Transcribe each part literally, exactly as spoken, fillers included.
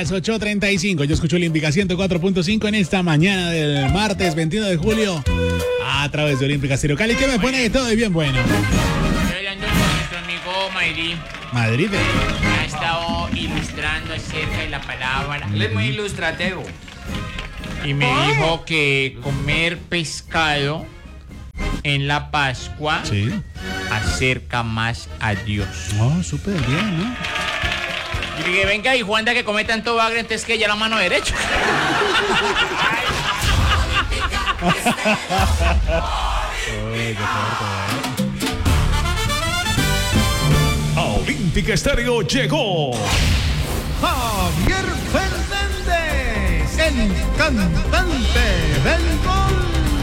las ocho treinta y cinco. Yo escucho Olímpica ciento cuatro punto cinco en esta mañana del martes veintiuno de julio a través de Olímpica Estéreo Cali. ¿Qué me pone de todo y bien bueno? Estoy hablando con nuestro amigo Madrid. Madrid. Ha estado ilustrando acerca de la palabra. Él es muy ilustratero. Y me dijo que comer pescado en la Pascua Sí. acerca más a Dios. Oh, súper bien, ¿no? Y dije, venga, y Juanda que come tanto bagre, entonces que ya la mano derecha. Oye, qué fuerte, A Olímpica Estéreo llegó Javier Fernández, el cantante del gol.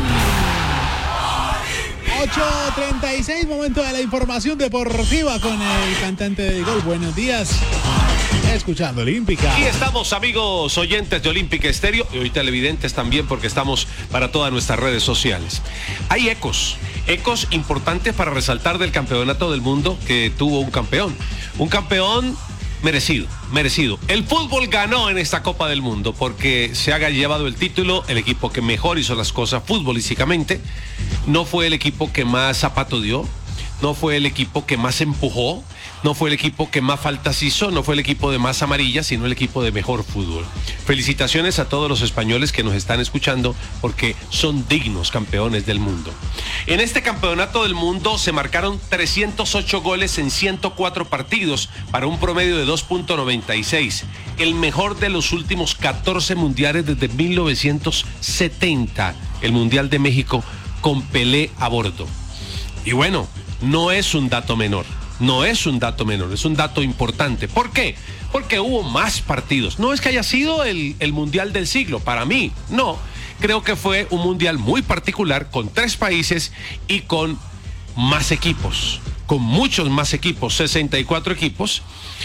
ocho treinta y seis, momento de la información deportiva con el cantante del gol. Buenos días. Escuchando Olímpica. Y estamos, amigos oyentes de Olímpica Estéreo y hoy televidentes también, porque estamos para todas nuestras redes sociales. Hay ecos, ecos importantes para resaltar del campeonato del mundo que tuvo un campeón. Un campeón merecido, merecido. El fútbol ganó en esta Copa del Mundo porque se ha llevado el título el equipo que mejor hizo las cosas futbolísticamente. No fue el equipo que más zapato dio, no fue el equipo que más empujó, no fue el equipo que más faltas hizo, no fue el equipo de más amarillas, sino el equipo de mejor fútbol. Felicitaciones a todos los españoles que nos están escuchando porque son dignos campeones del mundo. En este campeonato del mundo se marcaron trescientos ocho goles en ciento cuatro partidos para un promedio de dos punto noventa y seis, el mejor de los últimos catorce mundiales desde mil novecientos setenta, el Mundial de México con Pelé a bordo. Y bueno, no es un dato menor. No es un dato menor, es un dato importante. ¿Por qué? Porque hubo más partidos. No es que haya sido el, el mundial del siglo, para mí, no. Creo que fue un mundial muy particular, con tres países y con más equipos, con muchos más equipos, sesenta y cuatro equipos,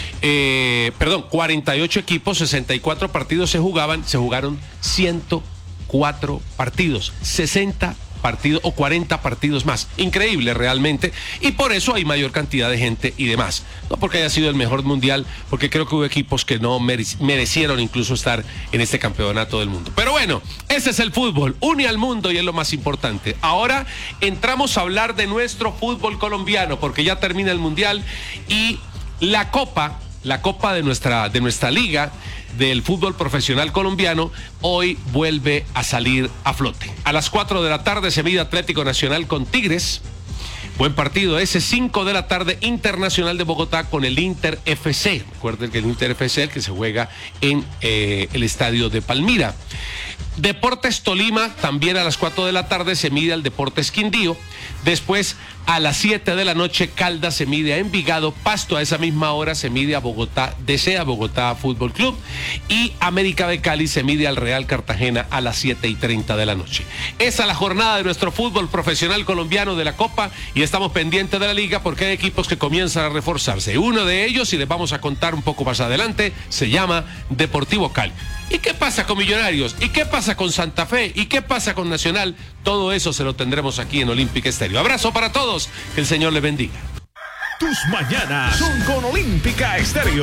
eh, perdón, cuarenta y ocho equipos, sesenta y cuatro partidos se jugaban, se jugaron ciento cuatro partidos, sesenta partidos o cuarenta partidos más. Increíble realmente, y por eso hay mayor cantidad de gente y demás. No porque haya sido el mejor mundial, porque creo que hubo equipos que no merecieron incluso estar en este campeonato del mundo. Pero bueno, ese es el fútbol, une al mundo y es lo más importante. Ahora entramos a hablar de nuestro fútbol colombiano, porque ya termina el mundial y la copa, la copa de nuestra, de nuestra liga del fútbol profesional colombiano hoy vuelve a salir a flote. A las cuatro de la tarde se mide Atlético Nacional con Tigres. Buen partido ese. Cinco de la tarde Internacional de Bogotá con el Inter F C. Recuerden que el Inter F C es el que se juega en eh, el estadio de Palmira. Deportes Tolima, también a las cuatro de la tarde se mide al Deportes Quindío. Después a las siete de la noche Caldas se mide a Envigado. Pasto a esa misma hora se mide a Bogotá D C, a Bogotá Fútbol Club. Y América de Cali se mide al Real Cartagena a las siete y treinta de la noche. Esa es la jornada de nuestro fútbol profesional colombiano de la Copa y estamos pendientes de la liga porque hay equipos que comienzan a reforzarse. Uno de ellos, y les vamos a contar un poco más adelante, se llama Deportivo Cali. ¿Y qué pasa con Millonarios? ¿Y qué pasa con Santa Fe? ¿Y qué pasa con Nacional? Todo eso se lo tendremos aquí en Olímpica Estéreo. Abrazo para todos, que el Señor les bendiga. Tus mañanas son con Olímpica Estéreo.